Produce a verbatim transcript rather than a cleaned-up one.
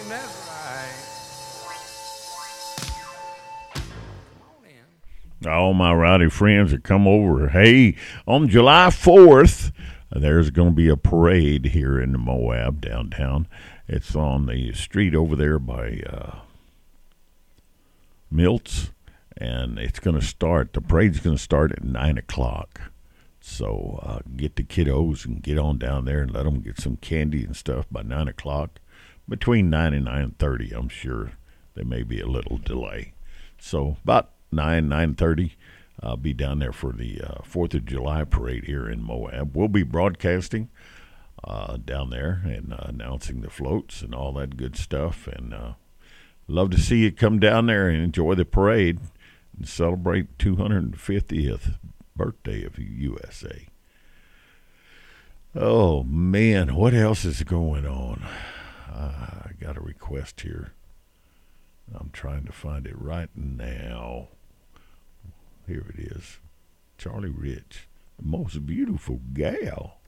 that's right. All my rowdy friends that come over. Hey, on July fourth, there's going to be a parade here in Moab downtown. It's on the street over there by uh, Milt's, and it's going to start. The parade's going to start at nine o'clock. So uh, get the kiddos and get on down there and let them get some candy and stuff by nine o'clock. Between nine and nine thirty, I'm sure there may be a little delay. So about nine, nine thirty, I'll be down there for the uh, fourth of July parade here in Moab. We'll be broadcasting uh, down there and uh, announcing the floats and all that good stuff. And uh, love to see you come down there and enjoy the parade and celebrate two hundred fiftieth birthday of the U S A. Oh, man, what else is going on? Uh, I got a request here. I'm trying to find it right now. Here it is. Charlie Rich, the most beautiful gal.